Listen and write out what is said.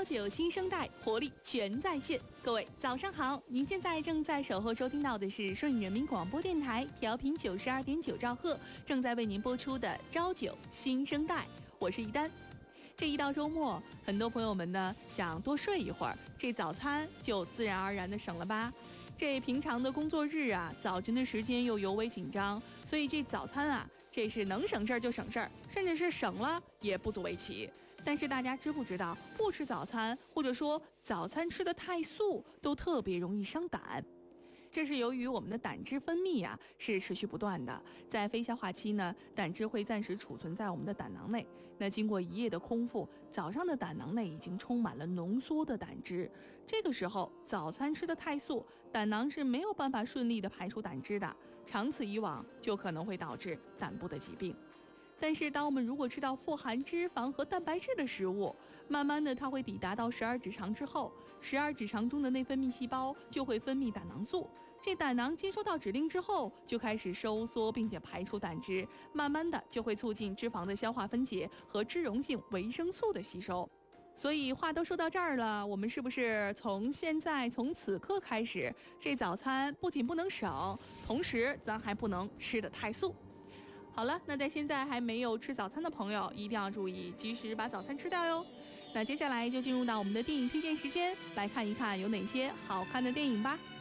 朝9新生代，活力全在线。各位早上好，您现在正在守候收听到的是顺义人民广播电台调频92.9兆赫，正在为您播出的朝9新生代，我是一丹。这一到周末，很多朋友们呢想多睡一会儿，这早餐就自然而然的省了吧。这平常的工作日啊，早晨的时间又尤为紧张，所以这早餐啊，这是能省事儿就省事儿，甚至是省了也不足为奇。但是大家知不知道，不吃早餐，或者说早餐吃得太素，都特别容易伤胆。这是由于我们的胆汁分泌啊是持续不断的，在非消化期呢，胆汁会暂时储存在我们的胆囊内。那经过一夜的空腹，早上的胆囊内已经充满了浓缩的胆汁。这个时候早餐吃得太素，胆囊是没有办法顺利的排出胆汁的，长此以往就可能会导致胆部的疾病。但是当我们如果吃到富含脂肪和蛋白质的食物，慢慢的它会抵达到十二指肠之后，十二指肠中的内分泌细胞就会分泌胆囊素，这胆囊接收到指令之后就开始收缩并且排出胆汁，慢慢的就会促进脂肪的消化分解和脂溶性维生素的吸收。所以话都说到这儿了，我们是不是从此刻开始，这早餐不仅不能省，同时咱还不能吃得太素。好了，那在现在还没有吃早餐的朋友一定要注意及时把早餐吃掉哟。那接下来就进入到我们的电影推荐时间，来看一看有哪些好看的电影吧。